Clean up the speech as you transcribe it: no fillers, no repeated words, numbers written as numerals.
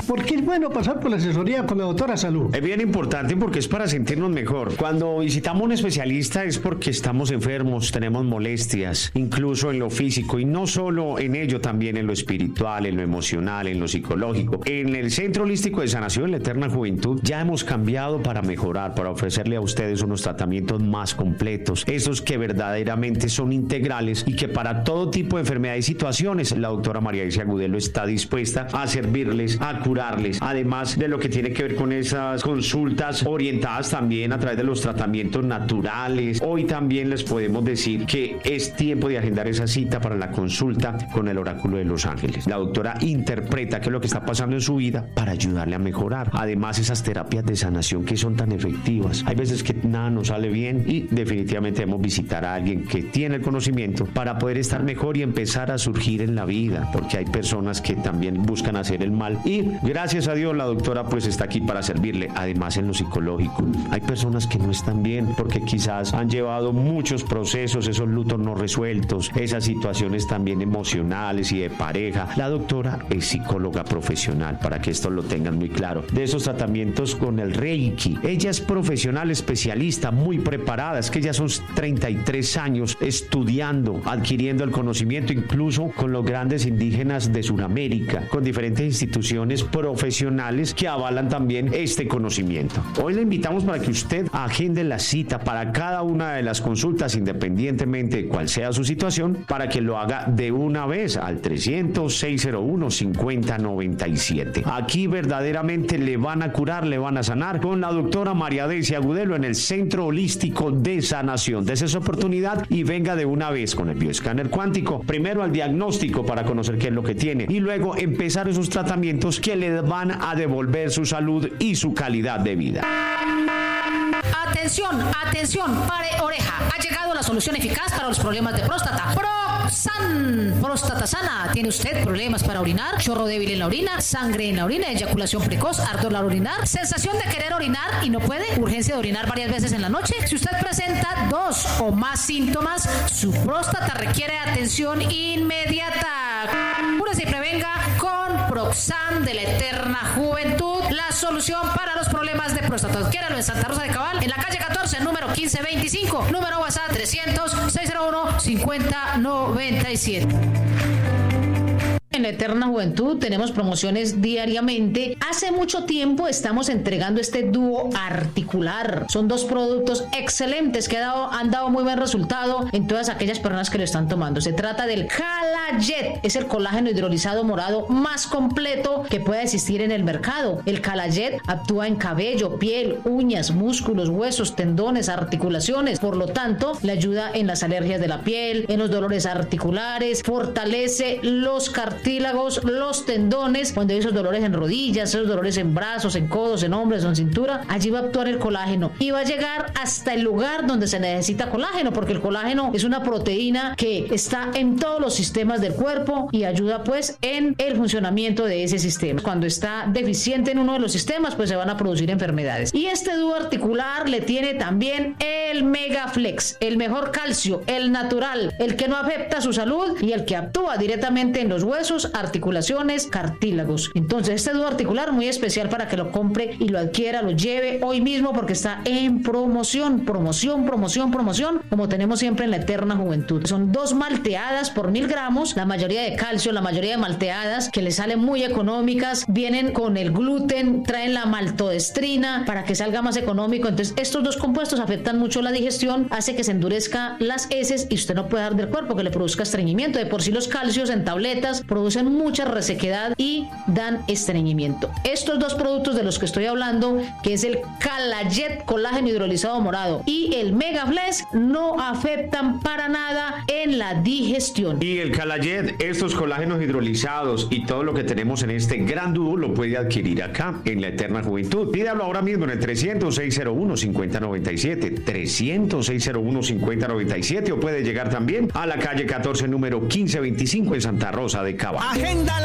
porque es bueno pasar por la asesoría con la doctora Salud. Es bien importante porque es para sentirnos mejor. Cuando visitamos a un especialista es porque estamos enfermos, tenemos molestias, incluso en lo físico, y no solo en ello, también en lo espiritual, en lo emocional, en lo psicológico. En el Centro Holístico de Sanación, la Eterna Juventud, ya hemos cambiado para mejorar, para ofrecerle a ustedes unos tratamientos más completos, esos que verdaderamente son integrales y que para todo tipo de enfermedades y situaciones la doctora María Decia Agudelo está dispuesta a servirles, a curarles, además de lo que tiene que ver con esas consultas orientadas también a través de los tratamientos naturales. Hoy también les podemos decir que es tiempo de agendar esa cita para la consulta con el oráculo de Los Ángeles. La doctora interpreta qué es lo que está pasando en su vida para ayudarle a mejorar. Además, esas terapias de sanación que son tan efectivas. Hay veces que nada nos sale bien y definitivamente debemos visitar a alguien que tiene el conocimiento para poder estar mejor y empezar a surgir en la vida, porque hay personas que también buscan hacer el mal y gracias a Dios la doctora pues está aquí para servirle. Además, en lo psicológico hay personas que no están bien porque quizás han llevado muchos procesos, esos lutos no resueltos, esas situaciones también emocionales y de pareja. La doctora es psicóloga profesional, para que esto lo tengan muy claro. De esos tratamientos con el Reiki, ella es profesional, especialista, muy preparada. Es que ya son 33 años estudiando, adquiriendo el conocimiento, incluso con los grandes indígenas de Sudamérica, con diferentes instituciones profesionales que avalan también este conocimiento. Hoy le invitamos para que usted agende la cita para cada una de las consultas, independientemente de cuál sea su situación, para que lo haga de una vez al 300-601-5097. Aquí verdaderamente le van a curar, le van a sanar con la doctora María Decia Agudelo en el Centro Holístico de Sanación. Dese esa oportunidad y venga de una vez con el bioescáner cuántico, primero al diagnóstico para conocer qué es lo que tiene y luego empezar esos tratamientos que le van a devolver su salud y su calidad de vida. Atención, atención, pare oreja. Ha llegado la solución eficaz para los problemas de próstata. Proxan, próstata sana. ¿Tiene usted problemas para orinar? Chorro débil en la orina, sangre en la orina, eyaculación precoz, ardor al orinar, sensación de querer orinar y no puede, urgencia de orinar varias veces en la noche? Si usted presenta 2 o más síntomas, su próstata requiere atención inmediata. Cúrese y prevenga con Proxan de la Eterna Juventud, la solución para los problemas de próstata. Adquiéralo en Santa Rosa de Cabal, en la calle 14, número 1525, número WhatsApp 300-601-5097. En la Eterna Juventud tenemos promociones diariamente. Hace mucho tiempo estamos entregando este dúo articular. Son 2 productos excelentes que han dado muy buen resultado en todas aquellas personas que lo están tomando. Se trata del Calayet. Es el colágeno hidrolizado morado más completo que pueda existir en el mercado. El Calayet actúa en cabello, piel, uñas, músculos, huesos, tendones, articulaciones. Por lo tanto, le ayuda en las alergias de la piel, en los dolores articulares, fortalece los cartílagos, los tendones, cuando hay esos dolores en rodillas, esos dolores en brazos, en codos, en hombros, en cintura. Allí va a actuar el colágeno y va a llegar hasta el lugar donde se necesita colágeno, porque el colágeno es una proteína que está en todos los sistemas del cuerpo y ayuda pues en el funcionamiento de ese sistema. Cuando está deficiente en uno de los sistemas, pues se van a producir enfermedades. Y este dúo articular le tiene también el Megaflex, el mejor calcio, el natural, el que no afecta su salud y el que actúa directamente en los huesos, articulaciones, cartílagos. Entonces este dúo articular muy especial para que lo compre y lo adquiera, lo lleve hoy mismo porque está en promoción, como tenemos siempre en la Eterna Juventud. Son 2 malteadas por 1000 gramos, la mayoría de calcio, la mayoría de malteadas que le salen muy económicas, vienen con el gluten, traen la maltodestrina para que salga más económico. Entonces estos 2 compuestos afectan mucho la digestión, hace que se endurezca las heces y usted no puede dar del cuerpo, que le produzca estreñimiento. De por sí los calcios en tabletas producen mucha resequedad y dan estreñimiento. Estos 2 productos de los que estoy hablando, que es el Calayet colágeno hidrolizado morado y el Megaflex, no afectan para nada en la digestión. Y el Calayet, estos colágenos hidrolizados y todo lo que tenemos en este gran dúo lo puede adquirir acá en la Eterna Juventud. Pídalo ahora mismo en el 300-601-5097, 300-601-5097, o puede llegar también a la calle 14, número 1525 en Santa Rosa de Cabal. Agenda